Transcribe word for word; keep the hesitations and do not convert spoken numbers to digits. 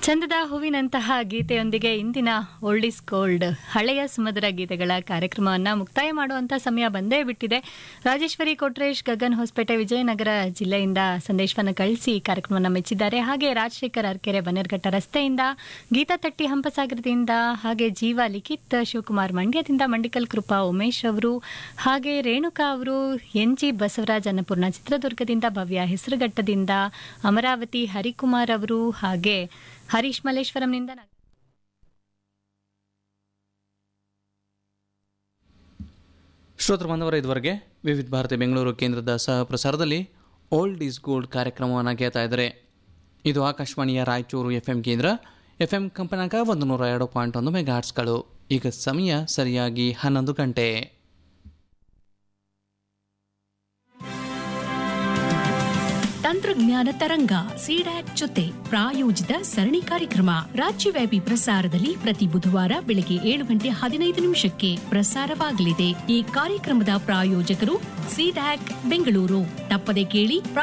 ಚಂದದ ಹೂವಿನಂತಹ ಗೀತೆಯೊಂದಿಗೆ ಇಂದಿನ old is gold ಹಳೆಯ ಸುಮಧುರ ಗೀತೆಗಳ ಕಾರ್ಯಕ್ರಮವನ್ನು ಮುಕ್ತಾಯ ಮಾಡುವಂಥ ಸಮಯ ಬಂದೇ ಬಿಟ್ಟಿದೆ. ರಾಜೇಶ್ವರಿ ಕೊಟ್ರೇಶ್ ಗಗನ್ ಹೊಸಪೇಟೆ ವಿಜಯನಗರ ಜಿಲ್ಲೆಯಿಂದ ಸಂದೇಶವನ್ನು ಕಳಿಸಿ ಕಾರ್ಯಕ್ರಮವನ್ನು ಮೆಚ್ಚಿದ್ದಾರೆ. ಹಾಗೆ ರಾಜಶೇಖರ್ ಅರ್ಕೆರೆ ಬನ್ನೇರ್ಘಟ್ಟ ರಸ್ತೆಯಿಂದ, ಗೀತಾ ತಟ್ಟಿ ಹಂಪಸಾಗರದಿಂದ, ಹಾಗೆ ಜೀವ ಲಿಖಿತ್ ಶಿವಕುಮಾರ್ ಮಂಡ್ಯದಿಂದ, ಮಂಡಿಕಲ್ ಕೃಪಾ ಉಮೇಶ್ ಅವರು, ಹಾಗೆ ರೇಣುಕಾ ಅವರು, ಎನ್ ಜಿ ಬಸವರಾಜ್ ಅನ್ನಪೂರ್ಣ ಚಿತ್ರದುರ್ಗದಿಂದ, ಭವ್ಯ ಹೆಸರುಘಟ್ಟದಿಂದ, ಅಮರಾವತಿ ಹರಿಕುಮಾರ್ ಅವರು, ಹಾಗೆ ಹರೀಶ್ ಮಲ್ಲೇಶ್ವರಂನಿಂದ. ಶ್ರೋತೃ ಬಾಂಧವರ, ಇದುವರೆಗೆ ವಿವಿಧ ಭಾರತಿ ಬೆಂಗಳೂರು ಕೇಂದ್ರದ ಸಹ ಪ್ರಸಾರದಲ್ಲಿ ಓಲ್ಡ್ ಈಸ್ ಗೋಲ್ಡ್ ಕಾರ್ಯಕ್ರಮವನ್ನು ಕೇಳ್ತಾ ಇದ್ದಾರೆ. ಇದು ಆಕಾಶವಾಣಿಯ ರಾಯಚೂರು ಎಫ್ ಎಂ ಕೇಂದ್ರ. ಎಫ್ ಎಂ ಕಂಪನಾಗ ಒಂದು ನೂರ ಎರಡು ಪಾಯಿಂಟ್ ಒಂದು ಮೆಗಾಟ್ಸ್ಗಳು. ಈಗ ಸಮಯ ಸರಿಯಾಗಿ ಹನ್ನೊಂದು ಗಂಟೆ. ತಂತ್ರಜ್ಞಾನ ತರಂಗ ಸಿಡ್ಯಾಕ್ ಜೊತೆ ಪ್ರಾಯೋಜಿತ ಸರಣಿ ಕಾರ್ಯಕ್ರಮ ರಾಜ್ಯವ್ಯಾಪಿ ಪ್ರಸಾರದಲ್ಲಿ ಪ್ರತಿ ಬುಧವಾರ ಬೆಳಗ್ಗೆ ಏಳು ಗಂಟೆ ಹದಿನೈದು ನಿಮಿಷಕ್ಕೆ ಪ್ರಸಾರವಾಗಲಿದೆ. ಈ ಕಾರ್ಯಕ್ರಮದ ಪ್ರಾಯೋಜಕರು ಸಿಡ್ಯಾಕ್ ಬೆಂಗಳೂರು. ತಪ್ಪದೆ ಕೇಳಿ.